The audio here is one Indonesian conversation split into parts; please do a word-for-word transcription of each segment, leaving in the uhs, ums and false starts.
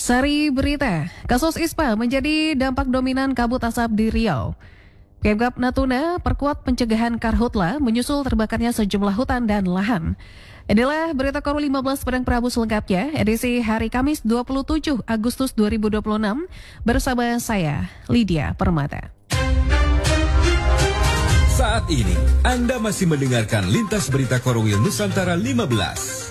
Sari berita, kasus ISPA menjadi dampak dominan kabut asap di Riau. Pemkab Natuna perkuat pencegahan karhutla menyusul terbakarnya sejumlah hutan dan lahan. Inilah berita Koru lima belas Padang Prabu selengkapnya, edisi hari Kamis dua puluh tujuh Agustus dua ribu dua puluh enam, bersama saya, Lydia Permata. Saat ini, Anda masih mendengarkan Lintas Berita Korwil Nusantara lima belas.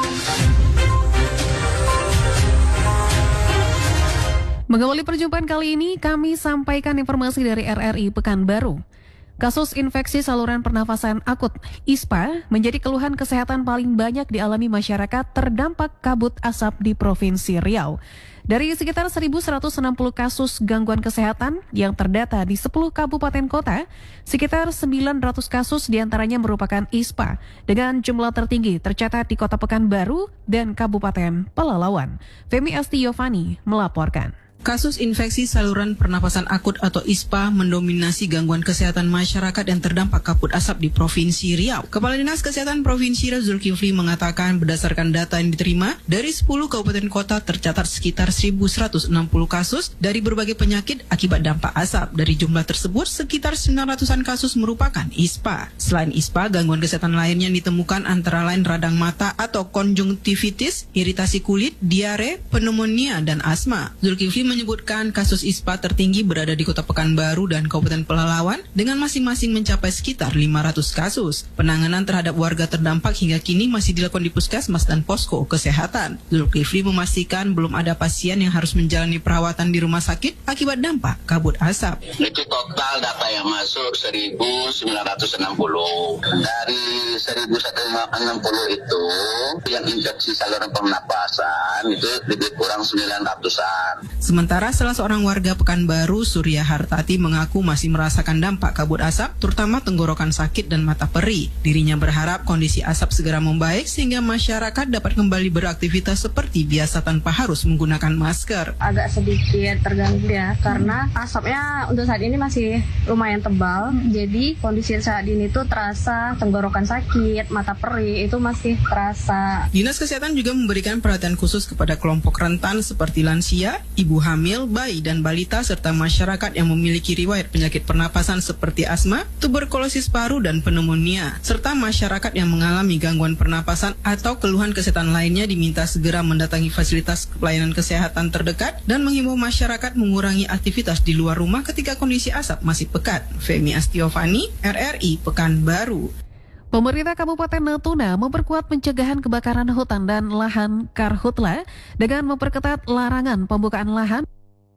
Mengawali perjumpaan kali ini, kami sampaikan informasi dari R R I Pekanbaru. Kasus infeksi saluran pernafasan akut ISPA menjadi keluhan kesehatan paling banyak dialami masyarakat terdampak kabut asap di Provinsi Riau. Dari sekitar seribu seratus enam puluh kasus gangguan kesehatan yang terdata di sepuluh kabupaten kota, sekitar sembilan ratus kasus diantaranya merupakan ISPA dengan jumlah tertinggi tercatat di Kota Pekanbaru dan Kabupaten Pelalawan. Femi Astiyovani melaporkan. Kasus infeksi saluran pernapasan akut atau ISPA mendominasi gangguan kesehatan masyarakat yang terdampak kabut asap di Provinsi Riau. Kepala Dinas Kesehatan Provinsi Riau Zulkifli mengatakan berdasarkan data yang diterima, dari sepuluh kabupaten kota tercatat sekitar seribu seratus enam puluh kasus dari berbagai penyakit akibat dampak asap. Dari jumlah tersebut, sekitar sembilan ratusan kasus merupakan ISPA. Selain ISPA, gangguan kesehatan lainnya yang ditemukan antara lain radang mata atau konjungtivitis, iritasi kulit, diare, pneumonia, dan asma. Zulkifli menyebutkan kasus ISPA tertinggi berada di Kota Pekanbaru dan Kabupaten Pelalawan dengan masing-masing mencapai sekitar lima ratus kasus. Penanganan terhadap warga terdampak hingga kini masih dilakukan di puskesmas dan posko kesehatan. Zulkifli memastikan belum ada pasien yang harus menjalani perawatan di rumah sakit akibat dampak kabut asap. Itu total data yang masuk seribu sembilan ratus enam puluh. Dari seribu seratus enam puluh itu yang infeksi saluran pernapasan itu lebih kurang sembilan ratusan. Sementara salah seorang warga Pekanbaru, Surya Hartati, mengaku masih merasakan dampak kabut asap, terutama tenggorokan sakit dan mata perih. Dirinya berharap kondisi asap segera membaik sehingga masyarakat dapat kembali beraktivitas seperti biasa tanpa harus menggunakan masker. Agak sedikit terganggu ya, karena asapnya untuk saat ini masih lumayan tebal. Jadi kondisi saat ini tuh terasa tenggorokan sakit, mata perih itu masih terasa. Dinas Kesehatan juga memberikan perhatian khusus kepada kelompok rentan seperti lansia, ibu hamil, bayi, dan balita, serta masyarakat yang memiliki riwayat penyakit pernapasan seperti asma, tuberkulosis paru, dan pneumonia, serta masyarakat yang mengalami gangguan pernapasan atau keluhan kesehatan lainnya diminta segera mendatangi fasilitas pelayanan kesehatan terdekat dan menghimbau masyarakat mengurangi aktivitas di luar rumah ketika kondisi asap masih pekat. Femi Astiyovani, R R I Pekanbaru. Pemerintah Kabupaten Natuna memperkuat pencegahan kebakaran hutan dan lahan karhutla dengan memperketat larangan pembukaan lahan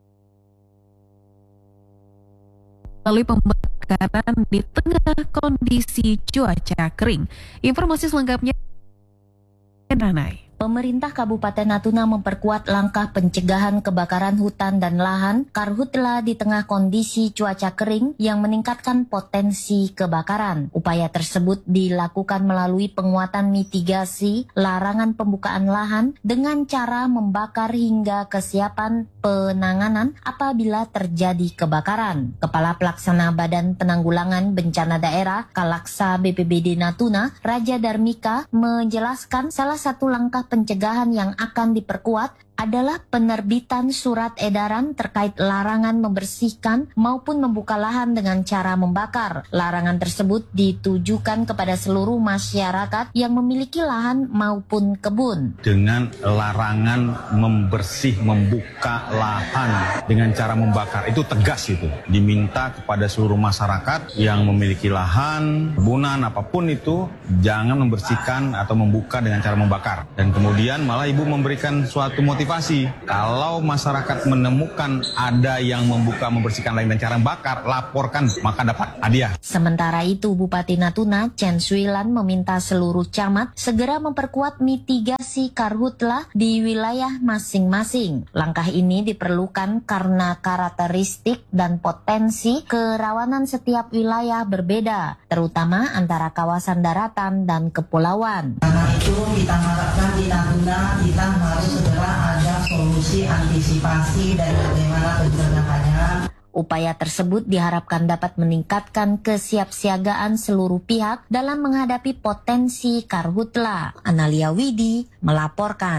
melalui pembakaran di tengah kondisi cuaca kering. Informasi selengkapnya Nanai. Pemerintah Kabupaten Natuna memperkuat langkah pencegahan kebakaran hutan dan lahan karhutla di tengah kondisi cuaca kering yang meningkatkan potensi kebakaran. Upaya tersebut dilakukan melalui penguatan mitigasi larangan pembukaan lahan dengan cara membakar hingga kesiapan penanganan apabila terjadi kebakaran. Kepala Pelaksana Badan Penanggulangan Bencana Daerah Kalaksa B P B D Natuna, Raja Darmika, menjelaskan salah satu langkah pencegahan yang akan diperkuat adalah penerbitan surat edaran terkait larangan membersihkan maupun membuka lahan dengan cara membakar. Larangan tersebut ditujukan kepada seluruh masyarakat yang memiliki lahan maupun kebun. Dengan larangan membersih, membuka lahan dengan cara membakar, itu tegas itu. Diminta kepada seluruh masyarakat yang memiliki lahan, kebunan, apapun itu, jangan membersihkan atau membuka dengan cara membakar. Dan kemudian malah Ibu memberikan suatu motivasi. Kalau masyarakat menemukan ada yang membuka, membersihkan lain dengan cara bakar, laporkan, maka dapat hadiah. Sementara itu, Bupati Natuna, Chen Suilan, meminta seluruh camat segera memperkuat mitigasi karhutla di wilayah masing-masing. Langkah ini diperlukan karena karakteristik dan potensi kerawanan setiap wilayah berbeda, terutama antara kawasan daratan dan kepulauan. Karena itu kita harapkan di Natuna kita harus segera ada solusi antisipasi dan bagaimana pencegahannya. Upaya tersebut diharapkan dapat meningkatkan kesiapsiagaan seluruh pihak dalam menghadapi potensi karhutla. Analia Widi melaporkan.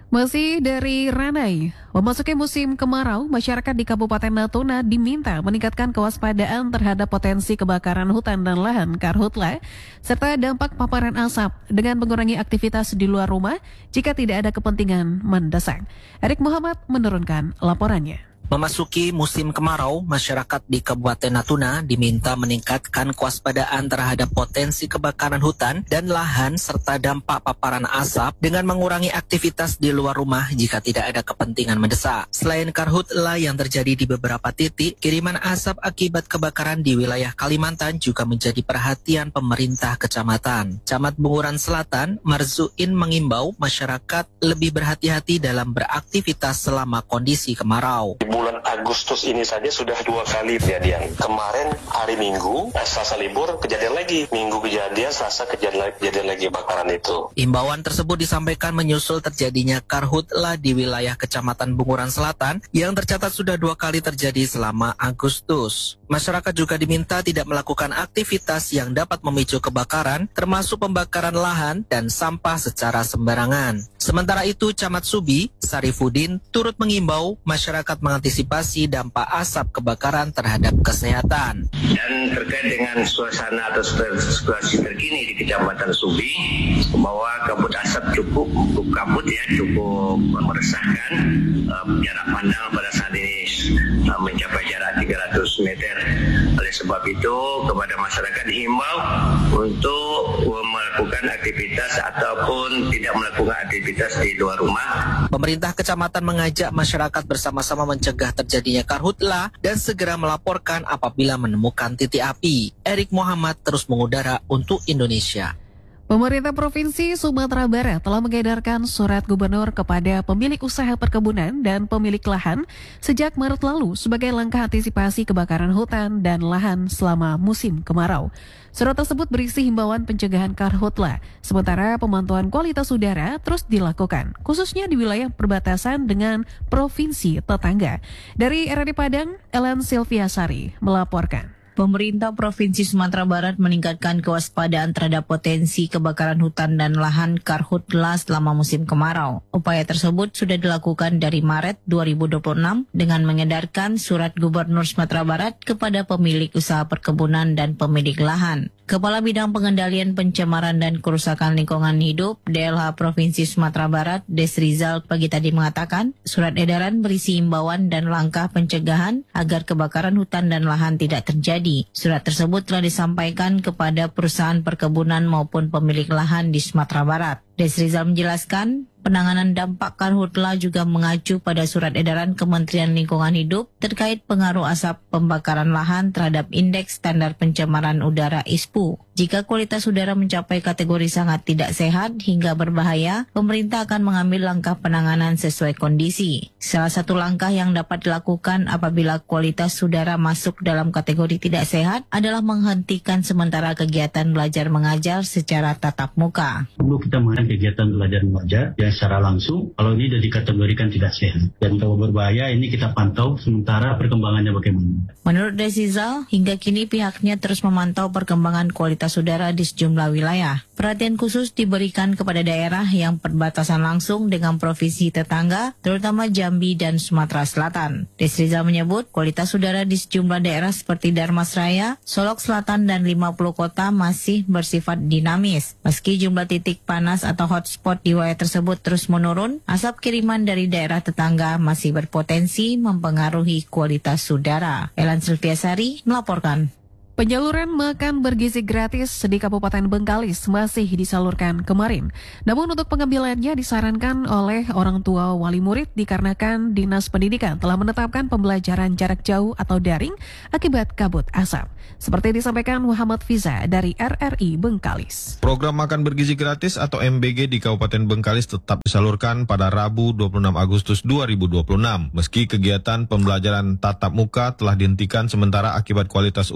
Masih dari Ranai, memasuki musim kemarau, masyarakat di Kabupaten Natuna diminta meningkatkan kewaspadaan terhadap potensi kebakaran hutan dan lahan karhutla, serta dampak paparan asap dengan mengurangi aktivitas di luar rumah jika tidak ada kepentingan mendesak. Erik Muhammad menurunkan laporannya. Memasuki musim kemarau, masyarakat di Kabupaten Natuna diminta meningkatkan kewaspadaan terhadap potensi kebakaran hutan dan lahan serta dampak paparan asap dengan mengurangi aktivitas di luar rumah jika tidak ada kepentingan mendesak. Selain karhutla yang terjadi di beberapa titik, kiriman asap akibat kebakaran di wilayah Kalimantan juga menjadi perhatian pemerintah kecamatan. Camat Bunguran Selatan, Marzuin mengimbau masyarakat lebih berhati-hati dalam beraktivitas selama kondisi kemarau. Bulan Agustus ini saja sudah dua kali kejadian. Kemarin hari Minggu, eh, Selasa libur, kejadian lagi. Minggu kejadian, Selasa kejadian, kejadian lagi bakaran itu. Imbauan tersebut disampaikan menyusul terjadinya karhutla di wilayah Kecamatan Bunguran Selatan yang tercatat sudah dua kali terjadi selama Agustus. Masyarakat juga diminta tidak melakukan aktivitas yang dapat memicu kebakaran, termasuk pembakaran lahan dan sampah secara sembarangan. Sementara itu, Camat Subi, Sarifudin, turut mengimbau masyarakat mengantisipasi dampak asap kebakaran terhadap kesehatan. Dan terkait dengan suasana atau situasi terkini di Kecamatan Subi, bahwa kabut asap cukup, cukup kabut ya, cukup meresahkan. Uh, jarak pandang pada saat ini uh, mencapai jarak tiga ratus meter. Oleh sebab itu, kepada masyarakat dihimbau untuk melakukan aktivitas ataupun tidak melakukan aktivitas di luar rumah. Pemerintah kecamatan mengajak masyarakat bersama-sama mencegah terjadinya karhutla dan segera melaporkan apabila menemukan titik api. Erik Muhammad terus mengudara untuk Indonesia. Pemerintah Provinsi Sumatera Barat telah mengedarkan surat gubernur kepada pemilik usaha perkebunan dan pemilik lahan sejak Maret lalu sebagai langkah antisipasi kebakaran hutan dan lahan selama musim kemarau. Surat tersebut berisi himbauan pencegahan karhutla, sementara pemantauan kualitas udara terus dilakukan, khususnya di wilayah perbatasan dengan provinsi tetangga. Dari R R I Padang, Ellen Silviasari melaporkan. Pemerintah Provinsi Sumatera Barat meningkatkan kewaspadaan terhadap potensi kebakaran hutan dan lahan karhutla selama musim kemarau. Upaya tersebut sudah dilakukan dari Maret dua ribu dua puluh enam dengan mengedarkan surat Gubernur Sumatera Barat kepada pemilik usaha perkebunan dan pemilik lahan. Kepala Bidang Pengendalian Pencemaran dan Kerusakan Lingkungan Hidup D L H Provinsi Sumatera Barat, Desrizal pagi tadi mengatakan, surat edaran berisi imbauan dan langkah pencegahan agar kebakaran hutan dan lahan tidak terjadi. Surat tersebut telah disampaikan kepada perusahaan perkebunan maupun pemilik lahan di Sumatera Barat. Desrizal menjelaskan, penanganan dampak karhutla juga mengacu pada surat edaran Kementerian Lingkungan Hidup terkait pengaruh asap pembakaran lahan terhadap Indeks Standar Pencemaran Udara I S P U. Jika kualitas udara mencapai kategori sangat tidak sehat hingga berbahaya, pemerintah akan mengambil langkah penanganan sesuai kondisi. Salah satu langkah yang dapat dilakukan apabila kualitas udara masuk dalam kategori tidak sehat adalah menghentikan sementara kegiatan belajar mengajar secara tatap muka. Perlu kita menghentikan kegiatan belajar mengajar yang secara langsung, kalau ini sudah dikategorikan tidak sehat. Dan kalau berbahaya, ini kita pantau sementara perkembangannya bagaimana. Menurut Desrizal, hingga kini pihaknya terus memantau perkembangan kualitas udara di sejumlah wilayah. Perhatian khusus diberikan kepada daerah yang perbatasan langsung dengan provinsi tetangga, terutama Jambi dan Sumatera Selatan. Desrizal menyebut kualitas udara di sejumlah daerah seperti Darmasraya, Solok Selatan, dan lima puluh kota masih bersifat dinamis. Meski jumlah titik panas atau hotspot di wilayah tersebut terus menurun, asap kiriman dari daerah tetangga masih berpotensi mempengaruhi kualitas udara. Elan Silviasari melaporkan. Penyaluran makan bergizi gratis di Kabupaten Bengkalis masih disalurkan kemarin. Namun untuk pengambilannya disarankan oleh orang tua wali murid dikarenakan Dinas Pendidikan telah menetapkan pembelajaran jarak jauh atau daring akibat kabut asap. Seperti disampaikan Muhammad Fiza dari R R I Bengkalis. Program makan bergizi gratis atau M B G di Kabupaten Bengkalis tetap disalurkan pada Rabu dua puluh enam Agustus dua ribu dua puluh enam. Meski kegiatan pembelajaran tatap muka telah dihentikan sementara akibat kualitas udara yang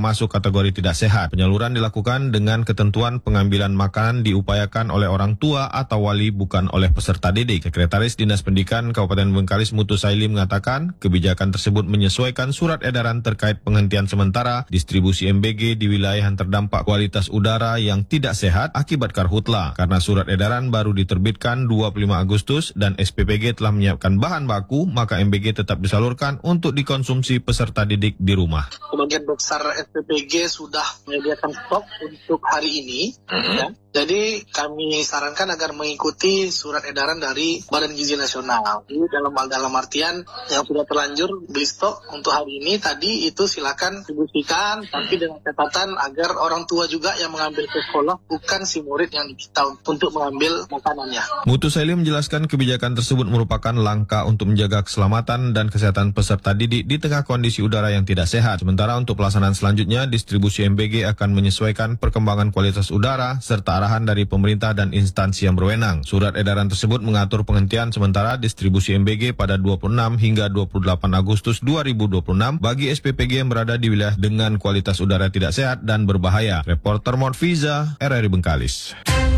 masuk kategori tidak sehat. Penyaluran dilakukan dengan ketentuan pengambilan makanan diupayakan oleh orang tua atau wali, bukan oleh peserta didik. Sekretaris Dinas Pendidikan Kabupaten Bengkalis Mutu Saili mengatakan kebijakan tersebut menyesuaikan surat edaran terkait penghentian sementara distribusi M B G di wilayah yang terdampak kualitas udara yang tidak sehat akibat karhutla. Karena surat edaran baru diterbitkan dua puluh lima Agustus dan S P P G telah menyiapkan bahan baku, maka M B G tetap disalurkan untuk dikonsumsi peserta didik di rumah. Sebagian besar S P P G sudah menyediakan stok untuk hari ini. Mm-hmm. Ya. Jadi kami sarankan agar mengikuti surat edaran dari Badan Gizi Nasional. Jadi dalam dalam artian yang sudah terlanjur beli stok untuk hari ini tadi itu silakan dibutuhkan, tapi dengan catatan agar orang tua juga yang mengambil ke sekolah, bukan si murid yang diminta untuk mengambil makanannya. Mutu Saili menjelaskan kebijakan tersebut merupakan langkah untuk menjaga keselamatan dan kesehatan peserta didik di tengah kondisi udara yang tidak sehat. Sementara untuk pelaksanaan selanjutnya, distribusi M B G akan menyesuaikan perkembangan kualitas udara serta arahan dari pemerintah dan instansi yang berwenang. Surat edaran tersebut mengatur penghentian sementara distribusi M B G pada dua puluh enam hingga dua puluh delapan Agustus dua ribu dua puluh enam bagi S P P G yang berada di wilayah dengan kualitas udara tidak sehat dan berbahaya. Reporter Morfiza, R R I Bengkalis.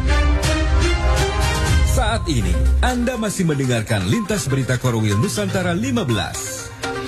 Saat ini, Anda masih mendengarkan Lintas Berita Korwil Nusantara lima belas.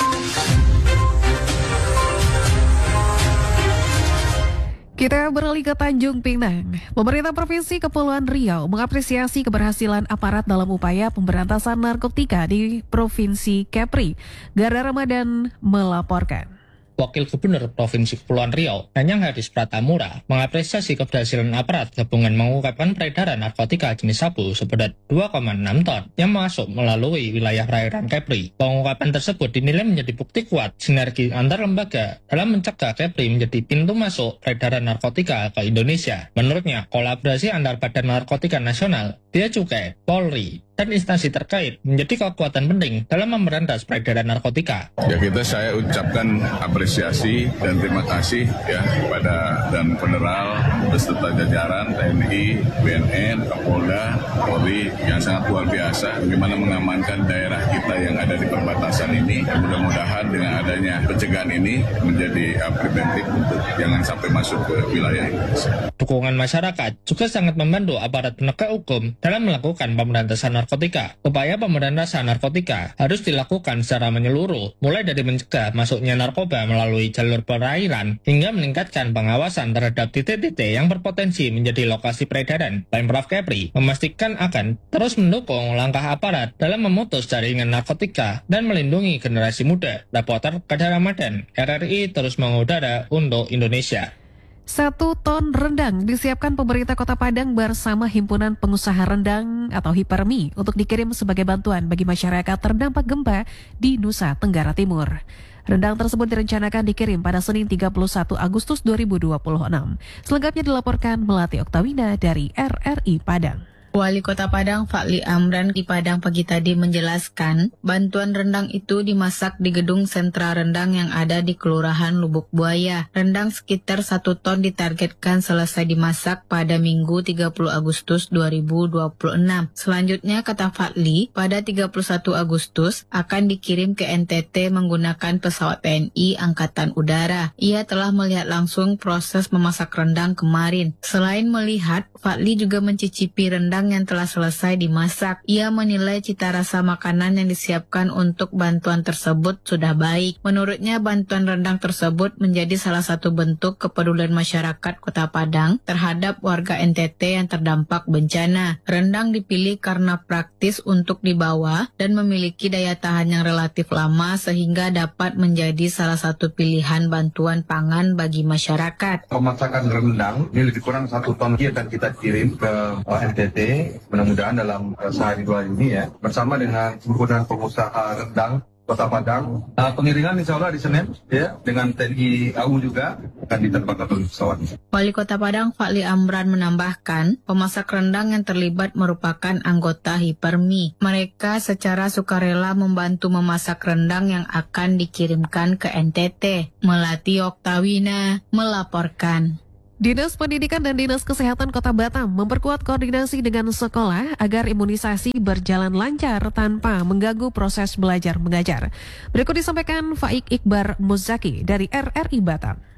Kita beralih ke Tanjung Pinang. Pemerintah Provinsi Kepulauan Riau mengapresiasi keberhasilan aparat dalam upaya pemberantasan narkotika di Provinsi Kepri. Gara Ramadan melaporkan. Wakil Gubernur Provinsi Kepulauan Riau, Nanyang Hadis Pratamura, mengapresiasi keberhasilan aparat gabungan mengungkapkan peredaran narkotika jenis sabu seberat dua koma enam ton yang masuk melalui wilayah perairan Kepri. Pengungkapan tersebut dinilai menjadi bukti kuat sinergi antar lembaga dalam mencegah Kepri menjadi pintu masuk peredaran narkotika ke Indonesia. Menurutnya, kolaborasi antar Badan Narkotika Nasional, Bea Cukai, Polri, dan instansi terkait menjadi kekuatan penting dalam memberantas peredaran narkotika. Ya, kita saya ucapkan apresiasi dan terima kasih ya kepada dan Federal beserta jajaran T N I, B N N, Kapolda, Polri yang sangat luar biasa bagaimana mengamankan daerah kita yang ada di perbatasan ini. Dan mudah-mudahan dengan adanya pencegahan ini menjadi uh, preventif untuk jangan sampai masuk ke wilayah Indonesia. Dukungan masyarakat juga sangat membantu aparat penegak hukum dalam melakukan pemberantasan narkotika. Upaya pemberantasan narkotika harus dilakukan secara menyeluruh, mulai dari mencegah masuknya narkoba melalui jalur perairan hingga meningkatkan pengawasan terhadap titik-titik yang berpotensi menjadi lokasi peredaran. Pemprov Kepri memastikan akan terus mendukung langkah aparat dalam memutus jaringan narkotika dan melindungi generasi muda. Reporter Gara Ramadan, R R I terus mengudara untuk Indonesia. Satu ton rendang disiapkan pemerintah Kota Padang bersama Himpunan Pengusaha Rendang atau Hipermi untuk dikirim sebagai bantuan bagi masyarakat terdampak gempa di Nusa Tenggara Timur. Rendang tersebut direncanakan dikirim pada Senin tiga puluh satu Agustus dua ribu dua puluh enam. Selengkapnya dilaporkan Melati Oktawina dari R R I Padang. Wali Kota Padang Fadli Amran di Padang pagi tadi menjelaskan, bantuan rendang itu dimasak di gedung sentra rendang yang ada di Kelurahan Lubuk Buaya. Rendang sekitar satu ton ditargetkan selesai dimasak pada Minggu tiga puluh Agustus dua ribu dua puluh enam. Selanjutnya, kata Fadli, pada tiga puluh satu Agustus akan dikirim ke N T T menggunakan pesawat T N I Angkatan Udara. Ia telah melihat langsung proses memasak rendang kemarin. Selain melihat, Fadli juga mencicipi rendang yang telah selesai dimasak. Ia menilai cita rasa makanan yang disiapkan untuk bantuan tersebut sudah baik. Menurutnya, bantuan rendang tersebut menjadi salah satu bentuk kepedulian masyarakat Kota Padang terhadap warga N T T yang terdampak bencana. Rendang dipilih karena praktis untuk dibawa dan memiliki daya tahan yang relatif lama sehingga dapat menjadi salah satu pilihan bantuan pangan bagi masyarakat. Pemasakan rendang ini lebih kurang satu ton akan kita kirim ke N T T. Mudah-mudahan dalam uh, sehari dua hari ini ya, bersama dengan Himpunan Pengusaha Rendang Kota Padang. Uh, pengiriman insya Allah di Senin ya, dengan T N I A U juga akan diterbangkan oleh pesawat. Wali Kota Padang Fadli Amran menambahkan, pemasak rendang yang terlibat merupakan anggota Hipermi. Mereka secara sukarela membantu memasak rendang yang akan dikirimkan ke N T T. Melati Oktawina melaporkan. Dinas Pendidikan dan Dinas Kesehatan Kota Batam memperkuat koordinasi dengan sekolah agar imunisasi berjalan lancar tanpa mengganggu proses belajar mengajar. Berikut disampaikan Faik Iqbar Muzaki dari R R I Batam.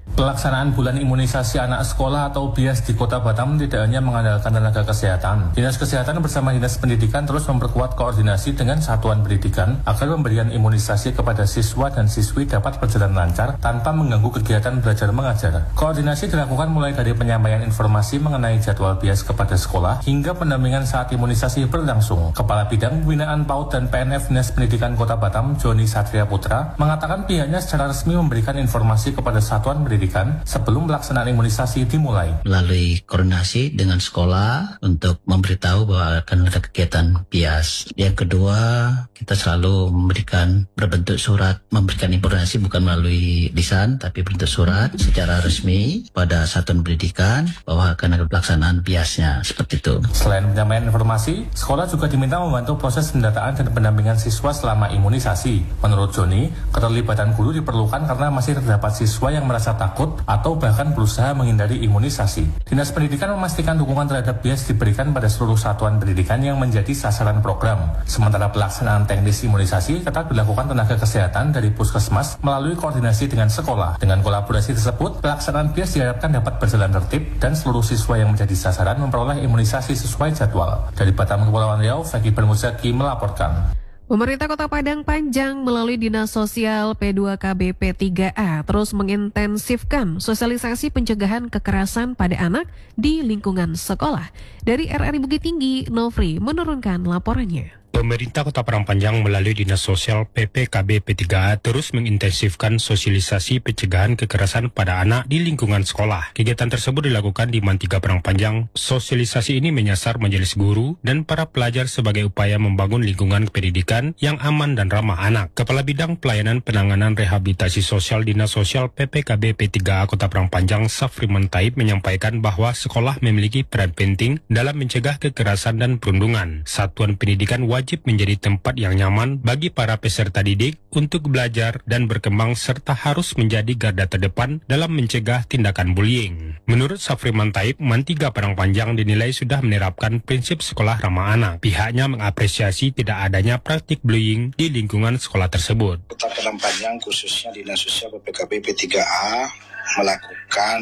Pelaksanaan bulan imunisasi anak sekolah atau B I A S di Kota Batam tidak hanya mengandalkan tenaga kesehatan. Dinas Kesehatan bersama Dinas Pendidikan terus memperkuat koordinasi dengan satuan pendidikan agar pemberian imunisasi kepada siswa dan siswi dapat berjalan lancar tanpa mengganggu kegiatan belajar mengajar. Koordinasi dilakukan mulai dari penyampaian informasi mengenai jadwal B I A S kepada sekolah hingga pendampingan saat imunisasi berlangsung. Kepala Bidang Pembinaan PAUD dan P N F Dinas Pendidikan Kota Batam, Joni Satria Putra, mengatakan pihaknya secara resmi memberikan informasi kepada satuan pendidikan sebelum pelaksanaan imunisasi dimulai. Melalui koordinasi dengan sekolah untuk memberitahu bahwa akan ada kegiatan B I A S. Yang kedua, kita selalu memberikan berbentuk surat, memberikan informasi bukan melalui lisan, tapi berbentuk surat secara resmi pada satuan pendidikan bahwa akan ada pelaksanaan B I A S-nya. Seperti itu. Selain penyampaian informasi, sekolah juga diminta membantu proses pendataan dan pendampingan siswa selama imunisasi. Menurut Joni, keterlibatan guru diperlukan karena masih terdapat siswa yang merasa takut atau bahkan berusaha menghindari imunisasi. Dinas Pendidikan memastikan dukungan terhadap B I A S diberikan pada seluruh satuan pendidikan yang menjadi sasaran program. Sementara pelaksanaan teknis imunisasi tetap dilakukan tenaga kesehatan dari puskesmas melalui koordinasi dengan sekolah. Dengan kolaborasi tersebut, pelaksanaan B I A S diharapkan dapat berjalan tertib dan seluruh siswa yang menjadi sasaran memperoleh imunisasi sesuai jadwal. Dari Batam, Kepulauan Riau, Fakih Bermuzaki melaporkan. Pemerintah Kota Padang Panjang melalui Dinas Sosial P dua K B P tiga A terus mengintensifkan sosialisasi pencegahan kekerasan pada anak di lingkungan sekolah. Dari R R I Bukit Tinggi, Novri menurunkan laporannya. Pemerintah Kota Padang Panjang melalui Dinas Sosial P P K B P tiga A terus mengintensifkan sosialisasi pencegahan kekerasan pada anak di lingkungan sekolah. Kegiatan tersebut dilakukan di Mantiga Padang Panjang. Sosialisasi ini menyasar majelis guru dan para pelajar sebagai upaya membangun lingkungan pendidikan yang aman dan ramah anak. Kepala Bidang Pelayanan Penanganan Rehabilitasi Sosial Dinas Sosial P P K B P tiga A Kota Padang Panjang, Safriman Taib, menyampaikan bahwa sekolah memiliki peran penting dalam mencegah kekerasan dan perundungan. Satuan pendidikan wajib menjadi tempat yang nyaman bagi para peserta didik untuk belajar dan berkembang serta harus menjadi garda terdepan dalam mencegah tindakan bullying. Menurut Safriman Taib, Mantiga Padang Panjang dinilai sudah menerapkan prinsip sekolah ramah anak. Pihaknya mengapresiasi tidak adanya praktik bullying di lingkungan sekolah tersebut. Kota Padang Panjang khususnya Dinas Sosial P P K B P tiga A melakukan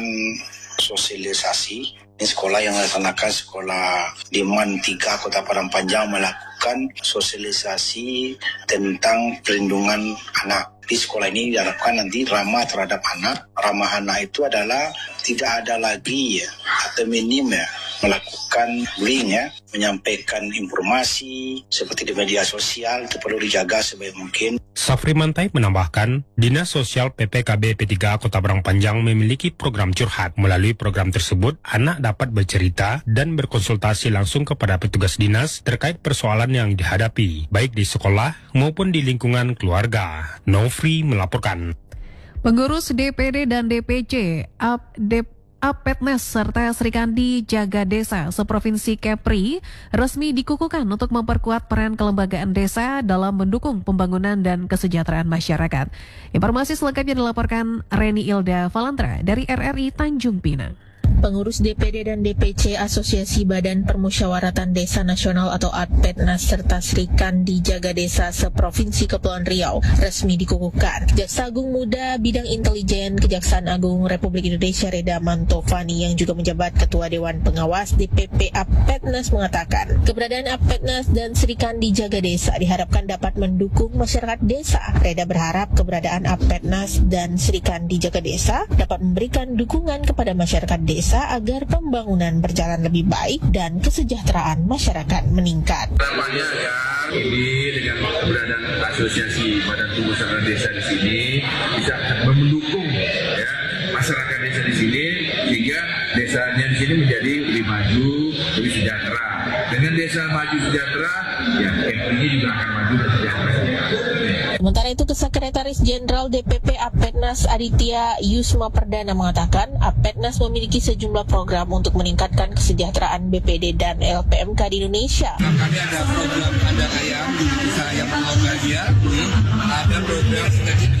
sosialisasi. Ini sekolah yang melaksanakan sekolah di Mantiga Kota Padang Panjang melakukan sosialisasi tentang perlindungan anak. Di sekolah ini diharapkan nanti ramah terhadap anak. Ramah anak itu adalah tidak ada lagi ya, atau minim ya, melakukan bullying ya, menyampaikan informasi seperti di media sosial itu perlu dijaga sebaik mungkin. Safriman Taib menambahkan, Dinas Sosial P P K B P tiga A Kota Padang Panjang memiliki program curhat. Melalui program tersebut, anak dapat bercerita dan berkonsultasi langsung kepada petugas dinas terkait persoalan yang dihadapi, baik di sekolah maupun di lingkungan keluarga. Novri melaporkan. Pengurus D P D dan D P C Up D Apetnas serta Serikandi Jaga Desa seprovinsi Kepri resmi dikukuhkan untuk memperkuat peran kelembagaan desa dalam mendukung pembangunan dan kesejahteraan masyarakat. Informasi selengkapnya dilaporkan Reni Ilda Valantra dari R R I Tanjung Pinang. Pengurus D P D dan D P C Asosiasi Badan Permusyawaratan Desa Nasional atau Apetnas serta Serikandi Jaga Desa seprovinsi Kepulauan Riau resmi dikukuhkan. Jaksa Agung Muda Bidang Intelijen Kejaksaan Agung Republik Indonesia Reda Mantovani yang juga menjabat Ketua Dewan Pengawas D P P Apetnas mengatakan keberadaan Apetnas dan Serikandi Jaga Desa diharapkan dapat mendukung masyarakat desa. Reda berharap keberadaan Apetnas dan Serikandi Jaga Desa dapat memberikan dukungan kepada masyarakat desa agar pembangunan berjalan lebih baik dan kesejahteraan masyarakat meningkat. Harapannya agar ini dengan keberadaan asosiasi badan pengusaha desa di sini bisa mendukung ya, masyarakat desa di sini sehingga desanya di sini menjadi lebih maju, lebih sejahtera. Dengan desa maju sejahtera, ya ini juga akan maju dan sejahtera. Sementara itu, Sekretaris Jenderal D P P Apetnas Aditya Yusma Perdana mengatakan Apetnas memiliki sejumlah program untuk meningkatkan kesejahteraan B P D dan L P M K di Indonesia. Kami ada program Anda Ayam di desa yang bahagia, ada program sinergi dengan pemerintah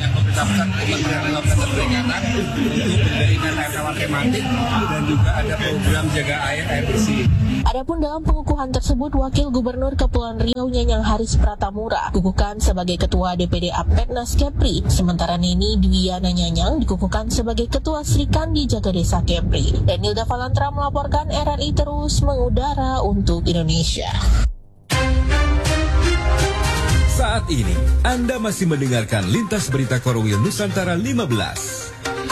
menetapkan Kementerian Ketenagakerjaan untuk memberikan air tematik dan juga ada program jaga air air bersih. Adapun dalam pengukuhan tersebut, Wakil Gubernur Kepulauan Riau Nyanyang Haris Pratamura dikukuhkan sebagai Ketua D P D Apetnas Kepri, sementara Neni Dwiana Nyanyang dikukuhkan sebagai Ketua Srikandi Jaga Desa Kepri. Denilda Valantra melaporkan R R I terus mengudara untuk Indonesia. Saat ini, Anda masih mendengarkan Lintas Berita Korwil Nusantara lima belas.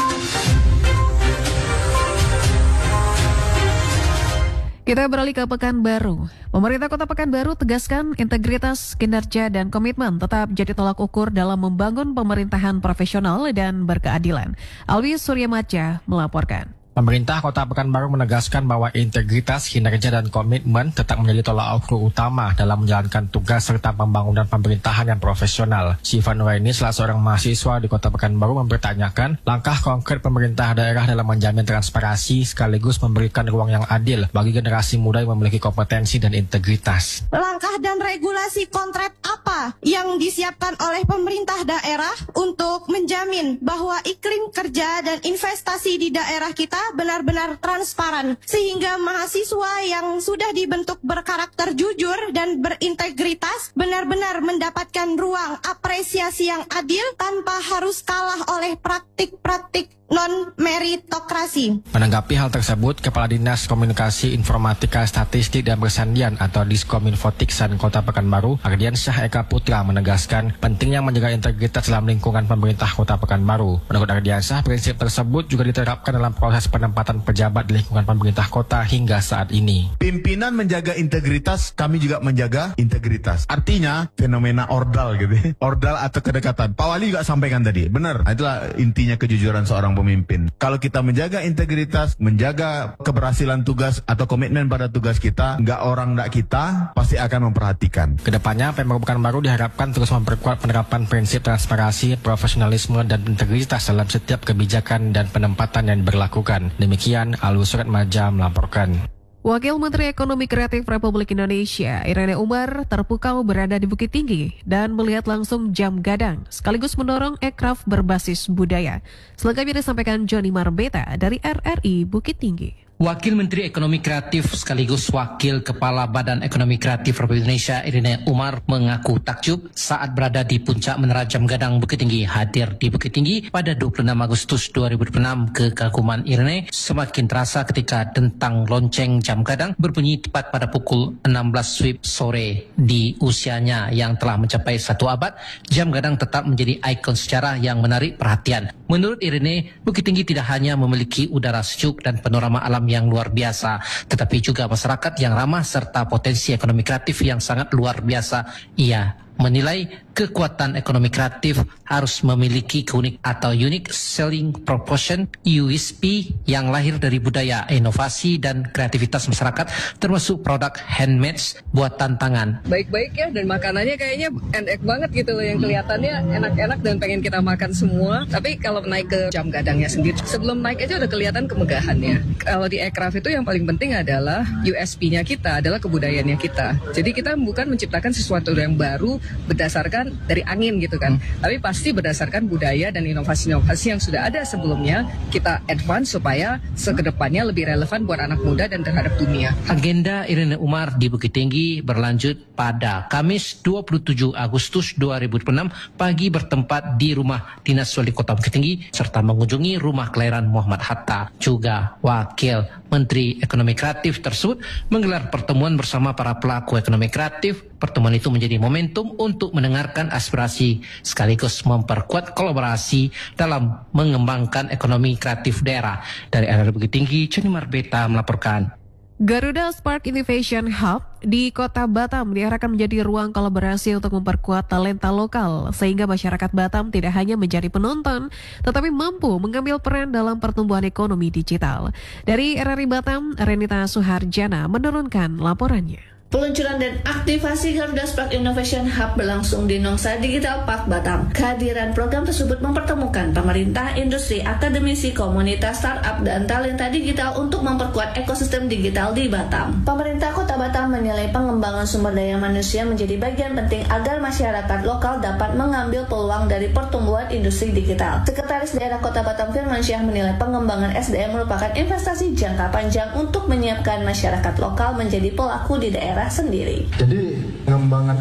Kita beralih ke Pekanbaru. Pemerintah Kota Pekanbaru tegaskan integritas, kinerja, dan komitmen tetap jadi tolak ukur dalam membangun pemerintahan profesional dan berkeadilan. Alwi Suryamaja melaporkan. Pemerintah Kota Pekanbaru menegaskan bahwa integritas, kinerja, dan komitmen tetap menjadi tolak ukur utama dalam menjalankan tugas serta pembangunan pemerintahan yang profesional. Siva Nuraini, salah seorang mahasiswa di Kota Pekanbaru, mempertanyakan langkah konkret pemerintah daerah dalam menjamin transparansi sekaligus memberikan ruang yang adil bagi generasi muda yang memiliki kompetensi dan integritas. Langkah dan regulasi konkret apa yang disiapkan oleh pemerintah daerah untuk menjamin bahwa iklim kerja dan investasi di daerah kita benar-benar transparan, sehingga mahasiswa yang sudah dibentuk berkarakter jujur dan berintegritas benar-benar mendapatkan ruang apresiasi yang adil tanpa harus kalah oleh praktik-praktik non-meritokrasi. Menanggapi hal tersebut, Kepala Dinas Komunikasi Informatika Statistik dan Persandian atau Diskominfotiksan Kota Pekanbaru, Ardiansyah Eka Putra, menegaskan pentingnya menjaga integritas dalam lingkungan pemerintah Kota Pekanbaru. Menurut Ardiansyah, prinsip tersebut juga diterapkan dalam proses penempatan pejabat di lingkungan pemerintah kota hingga saat ini. Pimpinan menjaga integritas, kami juga menjaga integritas. Artinya fenomena ordal gitu, ordal atau kedekatan. Pak Wali juga sampaikan tadi, benar. Itulah intinya kejujuran seorang pemimpin. Kalau kita menjaga integritas, menjaga keberhasilan tugas atau komitmen pada tugas kita, nggak orang nggak kita, pasti akan memperhatikan. Kedepannya, Pemprov Pekanbaru diharapkan terus memperkuat penerapan prinsip transparansi, profesionalisme, dan integritas dalam setiap kebijakan dan penempatan yang diberlakukan. Demikian, Alwi Suryamaja melaporkan. Wakil Menteri Ekonomi Kreatif Republik Indonesia, Irene Umar, terpukau berada di Bukit Tinggi dan melihat langsung jam gadang, sekaligus mendorong ekraf berbasis budaya. Selengkapnya disampaikan Joni Marbeta dari R R I Bukit Tinggi. Wakil Menteri Ekonomi Kreatif sekaligus Wakil Kepala Badan Ekonomi Kreatif Republik Indonesia Irene Umar mengaku takjub saat berada di puncak Menara Jam Gadang Bukit Tinggi. Hadir di Bukit Tinggi pada dua puluh enam Agustus dua ribu dua puluh enam, kekaguman Irene semakin terasa ketika dentang lonceng jam gadang berbunyi tepat pada pukul enam belas W I B sore. Di usianya yang telah mencapai satu abad, jam gadang tetap menjadi ikon sejarah yang menarik perhatian. Menurut Irene, Bukit Tinggi tidak hanya memiliki udara sejuk dan panorama alam yang luar biasa, tetapi juga masyarakat yang ramah serta potensi ekonomi kreatif yang sangat luar biasa. Ia menilai kekuatan ekonomi kreatif harus memiliki keunik atau unique selling proposition U S P yang lahir dari budaya, inovasi, dan kreativitas masyarakat, termasuk produk handmade buatan tangan. Baik-baik ya, dan makanannya kayaknya enak banget gitu loh, yang kelihatannya enak-enak dan pengen kita makan semua. Tapi kalau naik ke jam gadangnya sendiri, sebelum naik aja udah kelihatan kemegahannya. Kalau di aircraft itu yang paling penting adalah U S P-nya kita, adalah kebudayaannya kita. Jadi kita bukan menciptakan sesuatu yang baru berdasarkan dari angin gitu kan, hmm. tapi pasti berdasarkan budaya dan inovasi-inovasi yang sudah ada sebelumnya, kita advance supaya sekedepannya lebih relevan buat anak muda dan terhadap dunia. Agenda Irene Umar di Bukit Tinggi berlanjut pada Kamis dua puluh tujuh Agustus dua ribu dua puluh enam pagi, bertempat di rumah Dinas Wali Kota Bukit Tinggi serta mengunjungi rumah kelahiran Muhammad Hatta. Juga Wakil Menteri Ekonomi Kreatif tersebut menggelar pertemuan bersama para pelaku ekonomi kreatif. Pertemuan itu menjadi momentum untuk mendengarkan aspirasi sekaligus memperkuat kolaborasi dalam mengembangkan ekonomi kreatif daerah. Dari R R I Bukit Tinggi, Joni Marbeta melaporkan. Garuda Spark Innovation Hub di Kota Batam diharapkan menjadi ruang kolaborasi untuk memperkuat talenta lokal, sehingga masyarakat Batam tidak hanya menjadi penonton, tetapi mampu mengambil peran dalam pertumbuhan ekonomi digital. Dari R R I Batam, Renita Suharjana menurunkan laporannya. Peluncuran dan aktivasi Garuda Spark Innovation Hub berlangsung di Nongsa Digital Park Batam. Kehadiran program tersebut mempertemukan pemerintah, industri, akademisi, komunitas, startup, dan talenta digital untuk memperkuat ekosistem digital di Batam. Pemerintah Kota Batam menilai pengembangan sumber daya manusia menjadi bagian penting agar masyarakat lokal dapat mengambil peluang dari pertumbuhan industri digital. Sekretaris Daerah Kota Batam Firmansyah menilai pengembangan S D M merupakan investasi jangka panjang untuk menyiapkan masyarakat lokal menjadi pelaku di daerah sendiri. Jadi pengembangan